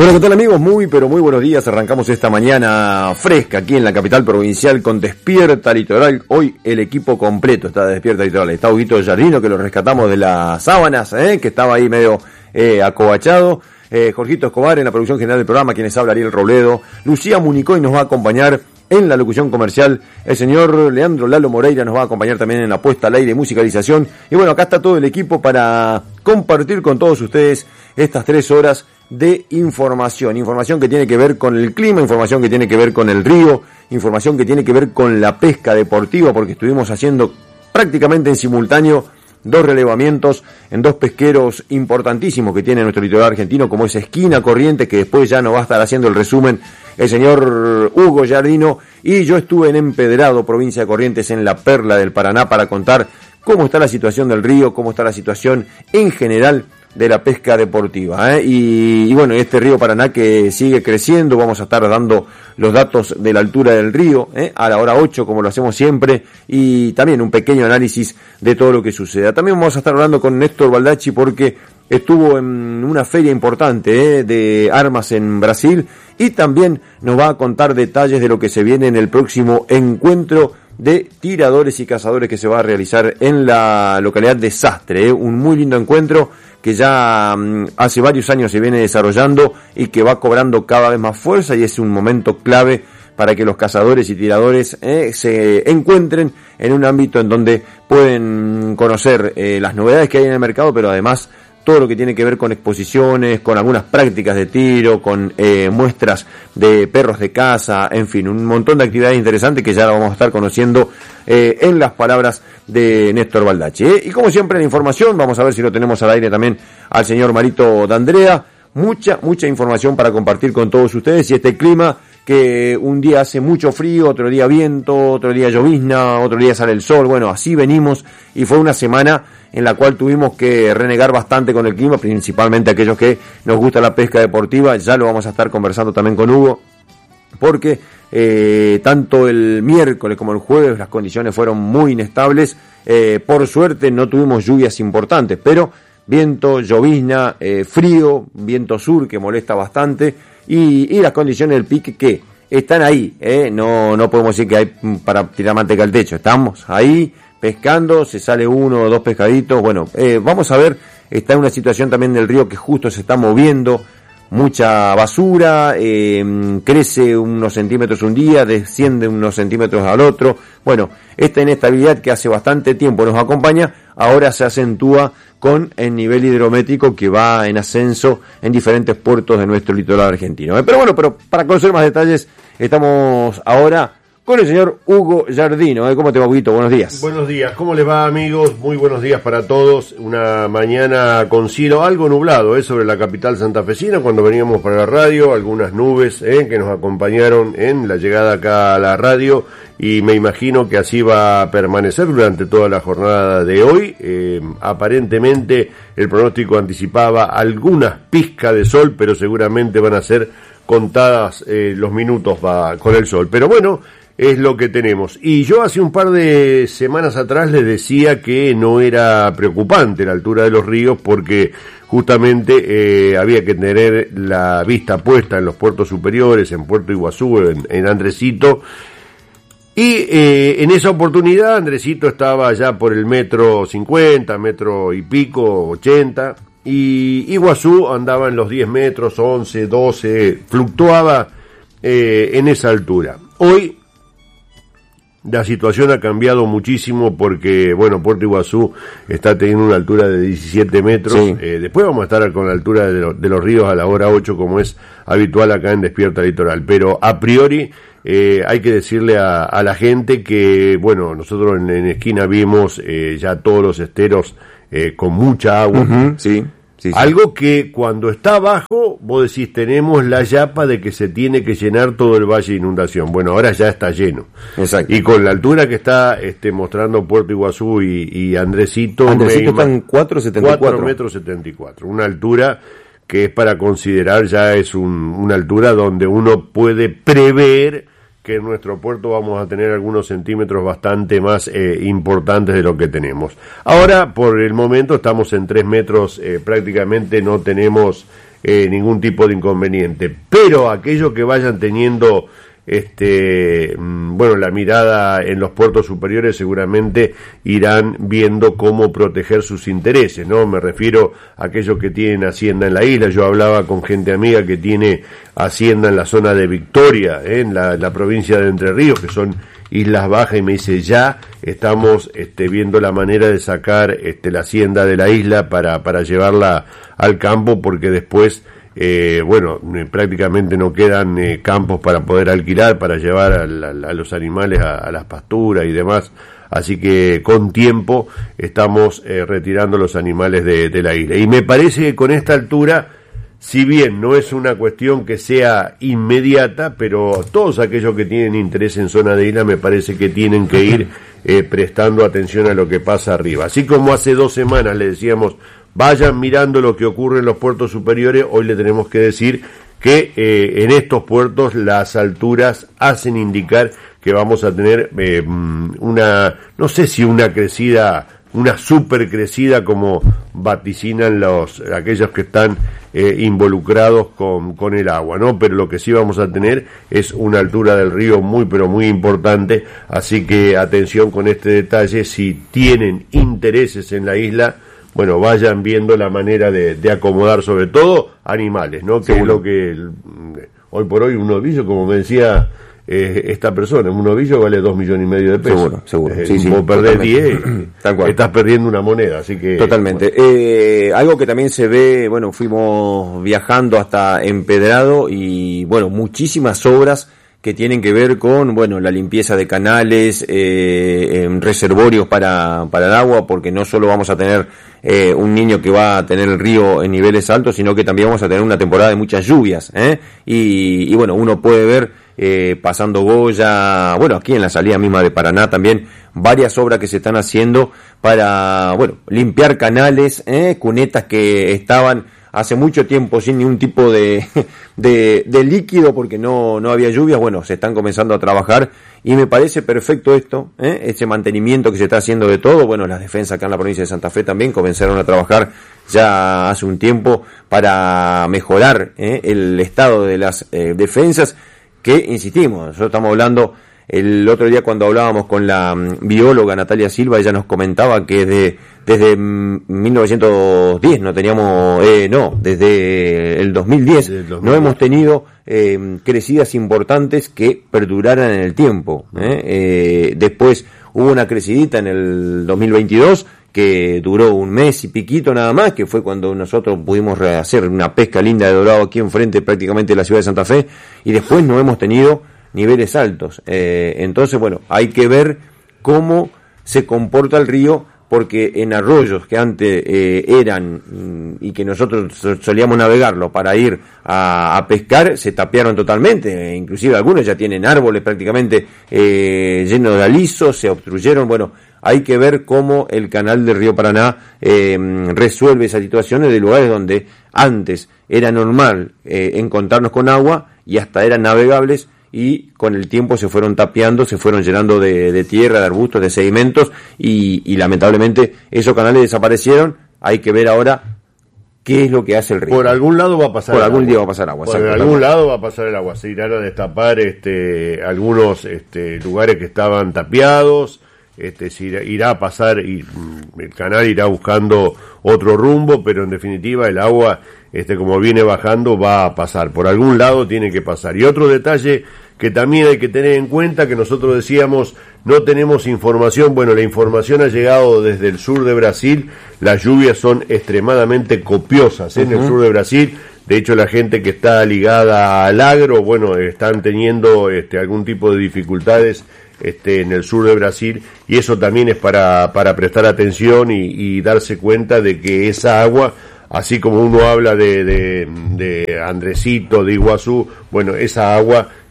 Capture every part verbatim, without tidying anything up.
Bueno, ¿qué tal amigos? Muy, pero muy buenos días. Arrancamos esta mañana fresca aquí en la capital provincial con Despierta Litoral. Hoy el equipo completo está de Despierta Litoral. Está Huguito Jardino, que lo rescatamos de las sábanas, ¿eh? que estaba ahí medio eh, acobachado. Eh, Jorgito Escobar en la producción general del programa, quienes habla Ariel Robledo. Lucía Municoy nos va a acompañar en la locución comercial. El señor Leandro Lalo Moreira nos va a acompañar también en la puesta al aire y musicalización. Y bueno, acá está todo el equipo para compartir con todos ustedes estas tres horas de información, información que tiene que ver con el clima, información que tiene que ver con el río, información que tiene que ver con la pesca deportiva, porque estuvimos haciendo prácticamente en simultáneo dos relevamientos en dos pesqueros importantísimos que tiene nuestro litoral argentino, como es Esquina Corrientes, que después ya nos va a estar haciendo el resumen el señor Hugo Jardino, y yo estuve en Empedrado, provincia de Corrientes, en la Perla del Paraná, para contar cómo está la situación del río, cómo está la situación en general de la pesca deportiva, ¿eh? y, y bueno, este río Paraná que sigue creciendo. Vamos a estar dando los datos de la altura del río, ¿eh? a la hora ocho, como lo hacemos siempre, y también un pequeño análisis de todo lo que suceda. También vamos a estar hablando con Néstor Baldacci, porque estuvo en una feria importante ¿eh? de armas en Brasil, y también nos va a contar detalles de lo que se viene en el próximo encuentro de tiradores y cazadores que se va a realizar en la localidad de Sastre, ¿eh? un muy lindo encuentro que ya um, hace varios años se viene desarrollando y que va cobrando cada vez más fuerza, y es un momento clave para que los cazadores y tiradores eh, se encuentren en un ámbito en donde pueden conocer eh, las novedades que hay en el mercado, pero además todo lo que tiene que ver con exposiciones, con algunas prácticas de tiro, con eh, muestras de perros de caza, en fin, un montón de actividades interesantes que ya la vamos a estar conociendo eh, en las palabras de Néstor Baldacci. ¿eh? Y como siempre la información, vamos a ver si lo tenemos al aire también al señor Marito D'Andrea. Mucha, mucha información para compartir con todos ustedes, y este clima que un día hace mucho frío, otro día viento, otro día llovizna, otro día sale el sol. Bueno, así venimos, y fue una semana en la cual tuvimos que renegar bastante con el clima, principalmente aquellos que nos gusta la pesca deportiva. Ya lo vamos a estar conversando también con Hugo, porque eh, tanto el miércoles como el jueves las condiciones fueron muy inestables. Eh, por suerte no tuvimos lluvias importantes, pero viento, llovizna, eh, frío, viento sur que molesta bastante, y, y las condiciones del pique que están ahí, eh, no, no podemos decir que hay para tirar manteca al techo, estamos ahí pescando, se sale uno o dos pescaditos. Bueno, eh, vamos a ver, está en una situación también del río que justo se está moviendo, mucha basura, eh, crece unos centímetros un día, desciende unos centímetros al otro. Bueno, esta inestabilidad que hace bastante tiempo nos acompaña, ahora se acentúa con el nivel hidrométrico que va en ascenso en diferentes puertos de nuestro litoral argentino. Pero bueno, pero para conocer más detalles, estamos ahora con el señor Hugo Jardino. ¿Cómo te va, Huguito? Buenos días. Buenos días, ¿cómo les va, amigos? Muy buenos días para todos. Una mañana con cielo algo nublado ¿eh? sobre la capital santafesina. Cuando veníamos para la radio, algunas nubes ¿eh? que nos acompañaron en la llegada acá a la radio, y me imagino que así va a permanecer durante toda la jornada de hoy. Eh, aparentemente el pronóstico anticipaba algunas pizcas de sol, pero seguramente van a ser contadas eh, los minutos va, con el sol. Pero bueno, es lo que tenemos. Y yo hace un par de semanas atrás les decía que no era preocupante la altura de los ríos, porque justamente eh, había que tener la vista puesta en los puertos superiores, en Puerto Iguazú, en, en Andresito. Y eh, en esa oportunidad Andresito estaba ya por el metro cincuenta, metro y pico, ochenta, y Iguazú andaba en los diez metros, once, doce, fluctuaba eh, en esa altura. Hoy la situación ha cambiado muchísimo, porque, bueno, Puerto Iguazú está teniendo una altura de diecisiete metros. Sí. Eh, después vamos a estar con la altura de, lo, de los ríos a la hora ocho, como es habitual acá en Despierta Litoral. Pero a priori eh, hay que decirle a, a la gente que, bueno, nosotros en, en Esquina vimos eh, ya todos los esteros eh, con mucha agua. Uh-huh, sí. Sí, sí. Algo que cuando está abajo, vos decís, tenemos la yapa de que se tiene que llenar todo el valle de inundación. Bueno, ahora ya está lleno. Exacto. Y con la altura que está este, mostrando Puerto Iguazú y, y Andresito... Andresito está en cuatro setenta y cuatro. cuatro metros setenta y cuatro. Una altura que es para considerar, ya es un, una altura donde uno puede prever que en nuestro puerto vamos a tener algunos centímetros bastante más eh, importantes de lo que tenemos. Ahora, por el momento, estamos en tres metros, eh, prácticamente no tenemos eh, ningún tipo de inconveniente. Pero aquellos que vayan teniendo este bueno la mirada en los puertos superiores seguramente irán viendo cómo proteger sus intereses, ¿no? Me refiero a aquellos que tienen hacienda en la isla. Yo hablaba con gente amiga que tiene hacienda en la zona de Victoria, ¿eh? en la, la provincia de Entre Ríos, que son Islas Bajas, y me dice, ya estamos este, viendo la manera de sacar este, la hacienda de la isla para, para llevarla al campo, porque después Eh, bueno, eh, prácticamente no quedan eh, campos para poder alquilar, para llevar a, la, a los animales a, a las pasturas y demás, así que con tiempo estamos eh, retirando los animales de, de la isla. Y me parece que con esta altura, si bien no es una cuestión que sea inmediata, pero todos aquellos que tienen interés en zona de isla me parece que tienen que ir eh, prestando atención a lo que pasa arriba. Así como hace dos semanas le decíamos, vayan mirando lo que ocurre en los puertos superiores, hoy le tenemos que decir que eh, en estos puertos las alturas hacen indicar que vamos a tener eh, una, no sé si una crecida, una super crecida como vaticinan los aquellos que están eh, involucrados con, con el agua, ¿no? Pero lo que sí vamos a tener es una altura del río muy pero muy importante, así que atención con este detalle. Si tienen intereses en la isla, bueno, vayan viendo la manera de, de acomodar, sobre todo animales, ¿no? Que Seguro. Es lo que el, hoy por hoy un novillo, como me decía eh, esta persona, un novillo vale dos millones y medio de pesos. Seguro, seguro. Eh, sí, sí, vos perdés diez, estás perdiendo una moneda, así que... Totalmente. Bueno. Eh, algo que también se ve, bueno, fuimos viajando hasta Empedrado y, bueno, muchísimas obras que tienen que ver con, bueno, la limpieza de canales, eh, en reservorios para, para el agua, porque no solo vamos a tener eh, un niño que va a tener el río en niveles altos, sino que también vamos a tener una temporada de muchas lluvias, ¿eh? Y, y bueno, uno puede ver, eh, pasando Goya, bueno, aquí en la salida misma de Paraná también, varias obras que se están haciendo para, bueno, limpiar canales, ¿eh? Cunetas que estaban hace mucho tiempo sin ningún tipo de, de, de líquido porque no, no había lluvias. Bueno, se están comenzando a trabajar y me parece perfecto esto, ¿eh? Ese mantenimiento que se está haciendo de todo. Bueno, las defensas acá en la provincia de Santa Fe también comenzaron a trabajar ya hace un tiempo para mejorar ¿eh? el estado de las eh, defensas, que insistimos, nosotros estamos hablando. El otro día cuando hablábamos con la um, bióloga Natalia Silva, ella nos comentaba que desde, desde um, mil novecientos diez no teníamos, eh, no, desde el dos mil diez, dos mil diez no hemos tenido eh, crecidas importantes que perduraran en el tiempo. ¿eh? Eh, después hubo una crecidita en el dos mil veintidós que duró un mes y piquito nada más, que fue cuando nosotros pudimos hacer una pesca linda de dorado aquí enfrente prácticamente de la ciudad de Santa Fe, y después no hemos tenido niveles altos. Eh, entonces, bueno, hay que ver cómo se comporta el río, porque en arroyos que antes eh, eran y que nosotros solíamos navegarlo para ir a, a pescar, se tapiaron totalmente, inclusive algunos ya tienen árboles prácticamente eh, llenos de alisos, se obstruyeron. Bueno, hay que ver cómo el canal del río Paraná eh, resuelve esas situaciones de lugares donde antes era normal eh, encontrarnos con agua y hasta eran navegables, y con el tiempo se fueron tapiando, se fueron llenando de, de tierra, de arbustos, de sedimentos, y, y lamentablemente esos canales desaparecieron. Hay que ver ahora qué es lo que hace el río. Por algún lado va a pasar Por algún día va a pasar agua. Por algún lado va a pasar el agua. Se irán a destapar este, algunos este, lugares que estaban tapiados, este, se irá, irá a pasar, y el canal irá buscando otro rumbo, pero en definitiva el agua, este, como viene bajando, va a pasar. Por algún lado tiene que pasar. Y otro detalle que también hay que tener en cuenta, que nosotros decíamos, no tenemos información. Bueno, la información ha llegado desde el sur de Brasil. Las lluvias son extremadamente copiosas, ¿eh? Uh-huh. En el sur de Brasil. De hecho, la gente que está ligada al agro, bueno, están teniendo este, algún tipo de dificultades este, en el sur de Brasil, y eso también es para, para prestar atención y, y darse cuenta de que esa agua, así como uno habla de, de, de Andresito, de Iguazú, bueno, esa agua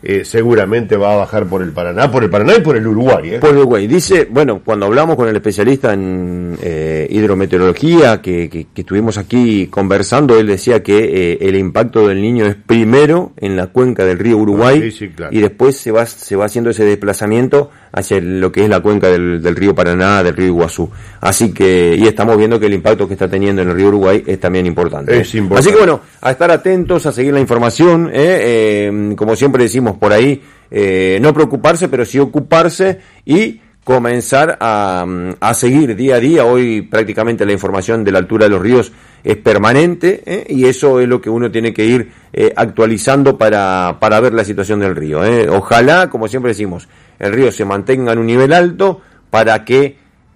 eh, seguramente va a bajar por el Paraná, por el Paraná y por el Uruguay. ¿eh? Por el Uruguay. Dice, bueno, cuando hablamos con el especialista en eh, hidrometeorología, que, que, que estuvimos aquí conversando, él decía que eh, el impacto del Niño es primero en la cuenca del río Uruguay, ah, sí, sí, claro. y después se va, se va haciendo ese desplazamiento hacia lo que es la cuenca del, del río Paraná, del río Iguazú. Así que, y estamos viendo que el impacto que está teniendo en el río Uruguay es también importante. Es importante. Así que bueno, a estar atentos, a seguir la información, eh, eh, como siempre decimos por ahí, eh, no preocuparse, pero sí ocuparse y comenzar a, a seguir día a día. Hoy prácticamente la información de la altura de los ríos es permanente, ¿eh? y eso es lo que uno tiene que ir eh, actualizando para, para ver la situación del río. ¿eh? Ojalá, como siempre decimos, el río se mantenga en un nivel alto para que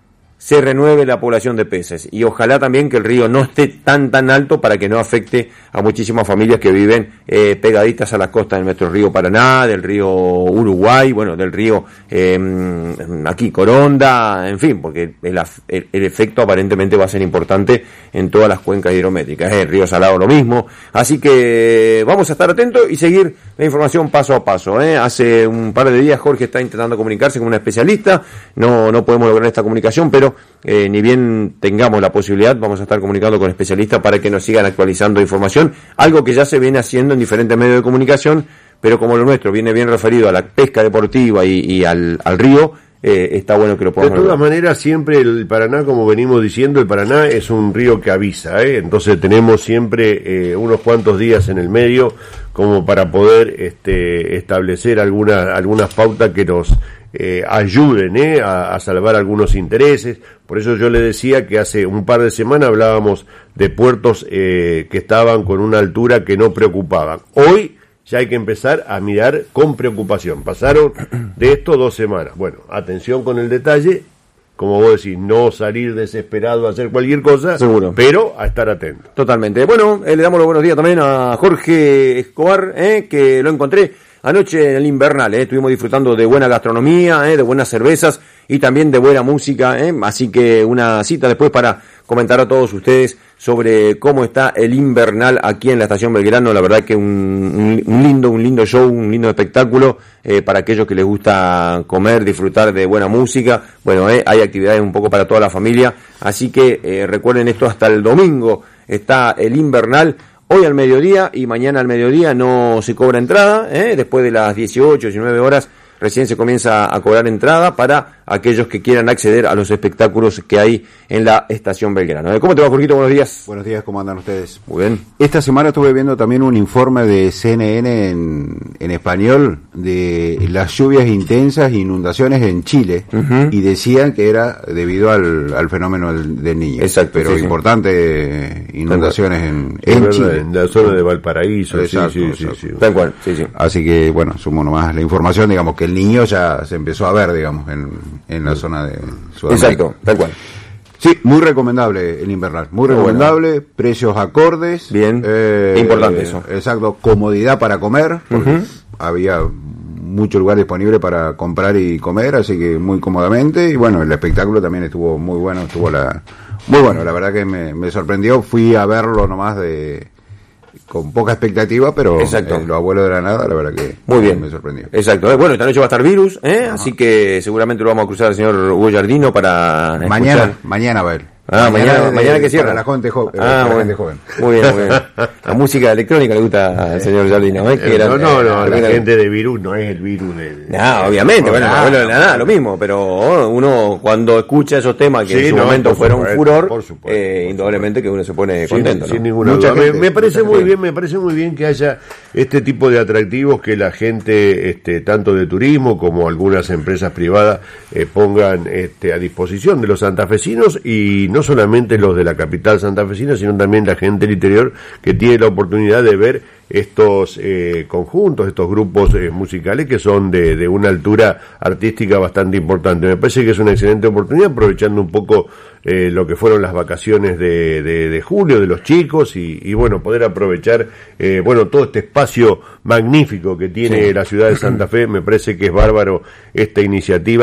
se renueve la población de peces, y ojalá también que el río no esté tan tan alto para que no afecte a muchísimas familias que viven eh, pegaditas a las costas de nuestro río Paraná, del río Uruguay, bueno, del río eh, aquí Coronda, en fin, porque el, el, el efecto aparentemente va a ser importante en todas las cuencas hidrométricas, ¿eh? El río Salado lo mismo, así que vamos a estar atentos y seguir la información paso a paso. ¿eh? Hace un par de días Jorge está intentando comunicarse con una especialista, no, no podemos lograr esta comunicación, pero Eh, ni bien tengamos la posibilidad, vamos a estar comunicando con especialistas para que nos sigan actualizando información, algo que ya se viene haciendo en diferentes medios de comunicación, pero como lo nuestro viene bien referido a la pesca deportiva y, y al, al río, eh, está bueno que lo podamos De todas lograr. maneras, siempre el Paraná, como venimos diciendo, el Paraná es un río que avisa, ¿eh? Entonces tenemos siempre eh, unos cuantos días en el medio como para poder este, establecer algunas algunas pautas que nos Eh, ayuden eh, a, a salvar algunos intereses. Por eso yo le decía que hace un par de semanas hablábamos de puertos eh, que estaban con una altura que no preocupaban. Hoy ya hay que empezar a mirar con preocupación. Pasaron de esto dos semanas. Bueno, atención con el detalle, como vos decís, no salir desesperado a hacer cualquier cosa, seguro, pero a estar atento. Totalmente. Bueno, eh, le damos los buenos días también a Jorge Escobar, eh, que lo encontré anoche en el Invernal. Eh, estuvimos disfrutando de buena gastronomía, eh, de buenas cervezas y también de buena música, eh, así que una cita después para comentar a todos ustedes sobre cómo está el Invernal aquí en la Estación Belgrano. La verdad que un, un, un lindo, un lindo show, un lindo espectáculo eh, para aquellos que les gusta comer, disfrutar de buena música. Bueno, eh, hay actividades un poco para toda la familia, así que eh, recuerden esto, hasta el domingo está el Invernal. Hoy al mediodía y mañana al mediodía no se cobra entrada, ¿eh? Después de las dieciocho, diecinueve horas recién se comienza a cobrar entrada para aquellos que quieran acceder a los espectáculos que hay en la Estación Belgrano. ¿Cómo te va, Jorgito? Buenos días. Buenos días, ¿cómo andan ustedes? Muy bien. Esta semana estuve viendo también un informe de C N N en, en español de las lluvias intensas e inundaciones en Chile, uh-huh. y decían que era debido al, al fenómeno del, del Niño. Exacto. Pero sí, importantes sí. inundaciones en, en verdad, Chile. En la zona de Valparaíso. Exacto, sí, sí, exacto. sí, sí. Tal cual, sí, sí. Así que, bueno, sumo nomás la información, digamos, que el Niño ya se empezó a ver, digamos, en, en la zona de Sudamérica. Exacto, tal cual. Sí, muy recomendable el Invernal, muy recomendable, bueno. Precios acordes. Bien, eh, importante eso. Exacto, comodidad para comer, porque uh-huh. había mucho lugar disponible para comprar y comer, así que muy cómodamente. Y bueno, el espectáculo también estuvo muy bueno, estuvo la muy bueno, la verdad que me, me sorprendió. Fui a verlo nomás de con poca expectativa, pero eh, los abuelos de la nada, la verdad que muy bien, me sorprendió. Exacto. Eh, bueno, esta noche va a estar Virus, ¿eh? Así que seguramente lo vamos a cruzar al señor Hugo Giardino para mañana, escuchar. mañana va a ver. Ah, mañana, mañana, de, mañana que cierra. Para la gente joven. Ah, bueno. gente joven. Muy bien, muy bien. La música electrónica le gusta al señor Giardino, ¿eh? Que no, era, no, no, eh, la era, gente de Virus no es el Virus de... No, obviamente, bueno, no, bueno, nada, lo mismo, pero uno cuando escucha esos temas que sí, en su no, momento fueron un furor, por supuesto, eh, por indudablemente que uno se pone sin, contento. Sin ¿no? ninguna mucha duda. Gente, me, me parece muy gente. bien, me parece muy bien que haya este tipo de atractivos que la gente, este, tanto de turismo como algunas empresas privadas, eh, pongan este, a disposición de los santafesinos, y no solamente los de la capital santafesina, sino también la gente del interior que tiene la oportunidad de ver estos eh, conjuntos, estos grupos eh, musicales que son de, de una altura artística bastante importante. Me parece que es una excelente oportunidad, aprovechando un poco eh, lo que fueron las vacaciones de, de, de julio de los chicos, y, y bueno, poder aprovechar eh, bueno todo este espacio magnífico que tiene sí. la ciudad de Santa Fe. Me parece que es bárbaro esta iniciativa.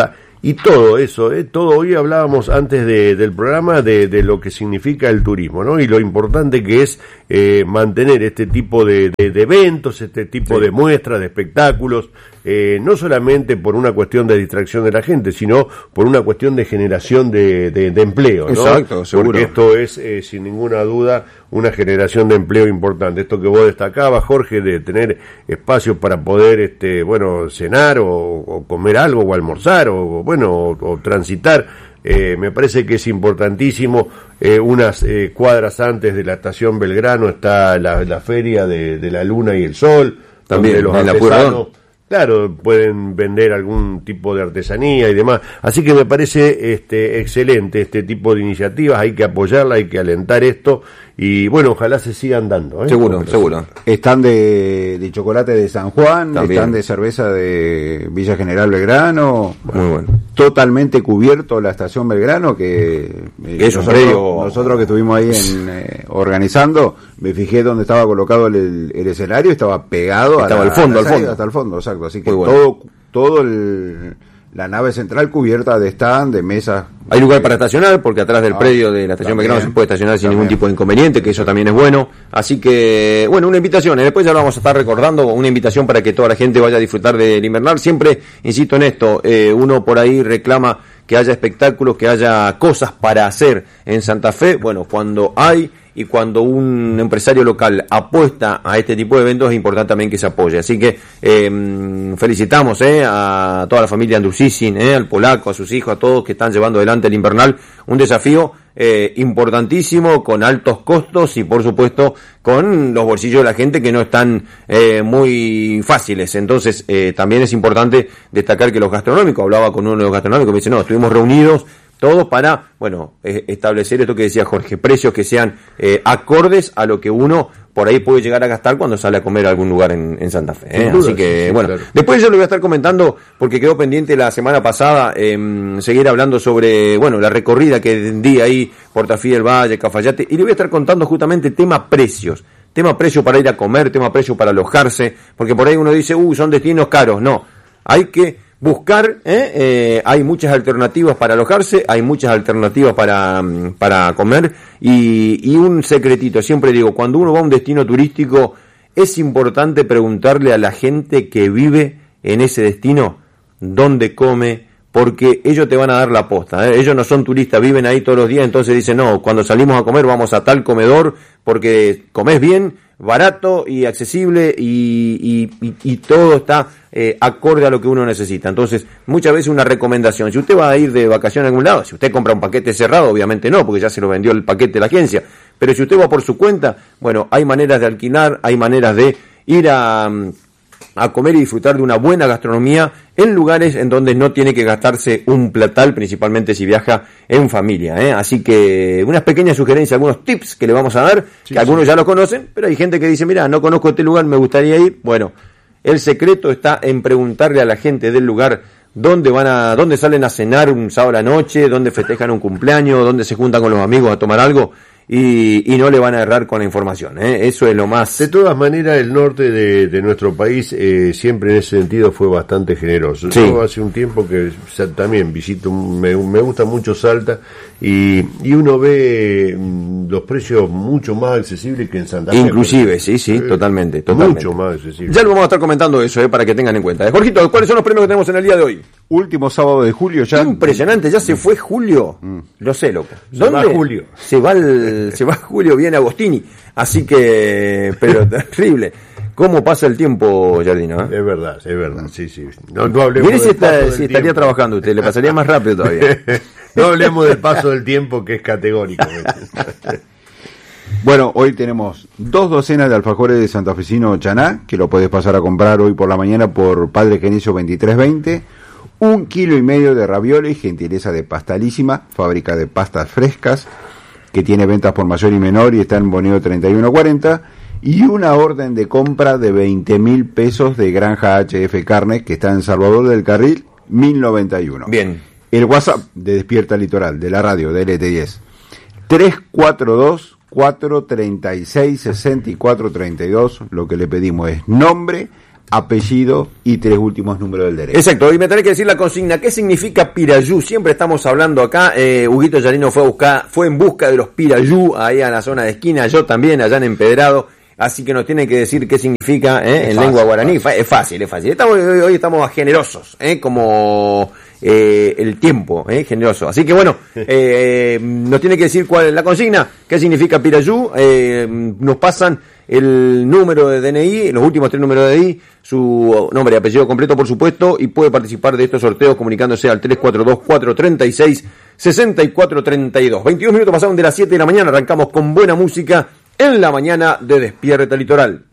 y todo eso, ¿eh? Todo hoy hablábamos antes de, del programa de, de lo que significa el turismo, ¿no? Y lo importante que es eh, mantener este tipo de, de, de eventos, este tipo sí. de muestras, de espectáculos, eh, no solamente por una cuestión de distracción de la gente, sino por una cuestión de generación de, de, de empleo, ¿no? Exacto, seguro. Porque esto es, eh, sin ninguna duda, una generación de empleo importante. Esto que vos destacabas, Jorge, de tener espacios para poder, este, bueno, cenar o, o comer algo o almorzar o, bueno, o, o transitar, eh, me parece que es importantísimo. Eh, unas eh, cuadras antes de la estación Belgrano está la, la feria de, de la Luna y el Sol, también los en la artesanos, claro, pueden vender algún tipo de artesanía y demás. Así que me parece este excelente este tipo de iniciativas, hay que apoyarla, hay que alentar esto y bueno, ojalá se sigan dando, ¿eh? Seguro, seguro. Están de, de chocolate de San Juan, también. Están de cerveza de Villa General Belgrano. Muy bueno. Totalmente cubierto la estación Belgrano, que eh, es nosotros, predio... nosotros que estuvimos ahí en, eh, organizando, me fijé dónde estaba colocado el, el escenario, estaba pegado estaba a la, al fondo, a la al fondo. hasta el fondo, exacto. Así que bueno. todo, todo el... la nave central cubierta de stand, de mesas. Hay lugar para estacionar, porque atrás del ah, predio de la estación Belgrano se puede estacionar sin también. ningún tipo de inconveniente, que eso también es bueno. Así que, bueno, una invitación, ¿eh? Después ya lo vamos a estar recordando, una invitación para que toda la gente vaya a disfrutar del invernal. Siempre, insisto en esto, eh, uno por ahí reclama que haya espectáculos, que haya cosas para hacer en Santa Fe. Bueno, cuando hay... y cuando un empresario local apuesta a este tipo de eventos es importante también que se apoye. Así que eh, felicitamos eh, a toda la familia Andrusisin, eh, al polaco, a sus hijos, a todos que están llevando adelante el invernal, un desafío eh, importantísimo, con altos costos y por supuesto con los bolsillos de la gente que no están eh, muy fáciles. Entonces eh, también es importante destacar que los gastronómicos, hablaba con uno de los gastronómicos, me dice, no, estuvimos reunidos todos para, bueno, eh, establecer esto que decía Jorge, precios que sean eh, acordes a lo que uno por ahí puede llegar a gastar cuando sale a comer a algún lugar en, en Santa Fe. ¿eh? Así que, sí, bueno, claro. Después yo lo voy a estar comentando porque quedó pendiente la semana pasada eh, seguir hablando sobre, bueno, la recorrida que di ahí por Tafí del Valle, Cafayate, y le voy a estar contando justamente tema precios. Tema precio para ir a comer, tema precio para alojarse, porque por ahí uno dice, uy, son destinos caros. No, hay que buscar, ¿eh? Eh, hay muchas alternativas para alojarse, hay muchas alternativas para, para comer y, y un secretito, siempre digo, cuando uno va a un destino turístico es importante preguntarle a la gente que vive en ese destino dónde come, porque ellos te van a dar la posta, ¿eh? Ellos no son turistas, viven ahí todos los días, entonces dicen, no, cuando salimos a comer vamos a tal comedor porque comés bien, barato y accesible y, y, y, y todo está eh, acorde a lo que uno necesita. Entonces, muchas veces una recomendación, si usted va a ir de vacaciones a algún lado, si usted compra un paquete cerrado, obviamente no, porque ya se lo vendió el paquete de la agencia, pero si usted va por su cuenta, bueno, hay maneras de alquilar, hay maneras de ir a... a comer y disfrutar de una buena gastronomía en lugares en donde no tiene que gastarse un platal, principalmente si viaja en familia, ¿eh? Así que unas pequeñas sugerencias, algunos tips que le vamos a dar, sí, que algunos sí. ya los conocen, pero hay gente que dice, mira, no conozco este lugar, me gustaría ir. Bueno, el secreto está en preguntarle a la gente del lugar dónde van a, dónde salen a cenar un sábado a la noche, dónde festejan un cumpleaños, dónde se juntan con los amigos a tomar algo. Y, y no le van a errar con la información, ¿eh? Eso es lo más... De todas maneras, el norte de, de nuestro país eh, siempre en ese sentido fue bastante generoso. Sí. Yo hace un tiempo que también visito, me, me gusta mucho Salta y, y uno ve mm, los precios mucho más accesibles que en Santa Fe. Inclusive, sí, sí, eh, totalmente, totalmente. Mucho más accesible. Ya lo vamos a estar comentando eso, eh, para que tengan en cuenta. Jorgito, ¿cuáles son los premios que tenemos en el día de hoy? Último sábado de julio ya. Impresionante, ya se fue julio. Mm. Lo sé, loco. ¿Dónde? Se va julio. Se va el, se va julio, viene Agostini. Así que, pero terrible. ¿Cómo pasa el tiempo, Jardino? ¿eh? Es verdad, es verdad, sí, sí. No, no hablemos Mire si, del está, paso si del estaría tiempo. trabajando usted, le pasaría más rápido todavía. No hablemos del paso del tiempo, que es categórico. Bueno, hoy tenemos dos docenas de alfajores de santafesino Chaná, que lo puedes pasar a comprar hoy por la mañana por Padre Genillo veintitrés veinte. Un kilo y medio de ravioles, gentileza de Pastalísima, fábrica de pastas frescas, que tiene ventas por mayor y menor y está en Boneo treinta y uno cuarenta. Y una orden de compra de veinte mil pesos de Granja H F Carne, que está en Salvador del Carril, mil noventa y uno. Bien. El WhatsApp de Despierta Litoral, de la radio, de L T diez. tres cuatro dos, cuatro tres seis, seis cuatro tres dos. Lo que le pedimos es nombre, apellido y tres últimos números del derecho. Exacto, y me tenés que decir la consigna, ¿qué significa Pirayú? Siempre estamos hablando acá, eh, Huguito Yarino fue a buscar, fue en busca de los Pirayú, ahí a la zona de esquina, yo también, allá en Empedrado, así que nos tiene que decir qué significa eh, en fácil, lengua guaraní. Fácil. Es fácil, es fácil. Estamos, hoy, hoy estamos generosos, eh, como eh, el tiempo, eh, generoso. Así que bueno, eh, nos tiene que decir cuál es la consigna, qué significa Pirayú, eh, nos pasan el número de D N I, los últimos tres números de D N I, su nombre y apellido completo, por supuesto, y puede participar de estos sorteos comunicándose al tres cuatro dos, cuatro tres seis, seis cuatro tres dos. veintidós minutos pasaron de las siete de la mañana, arrancamos con buena música en la mañana de Despierta Litoral.